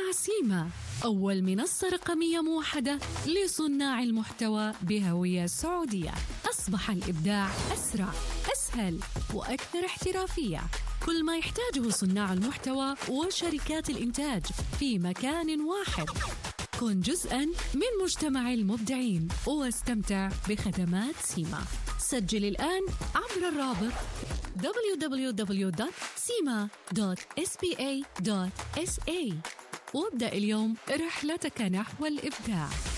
مع سيما، أول منصة رقمية موحدة لصناع المحتوى بهوية سعودية. أصبح الإبداع أسرع، أسهل، وأكثر احترافية. كل ما يحتاجه صناع المحتوى وشركات الإنتاج في مكان واحد. كن جزءاً من مجتمع المبدعين واستمتع بخدمات سيما. سجل الآن عبر الرابط www.sima.sba.sa وابدأ اليوم رحلتك نحو الإبداع.